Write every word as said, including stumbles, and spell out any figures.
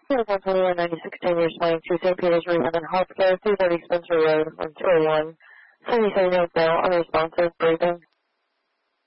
one twenty-one ninety-six ten, you're flying to Saint Peter's Rehab and Healthcare, three thirty Spencer Road, one two oh one, seventy-seven Oakdale, unresponsive, breathing.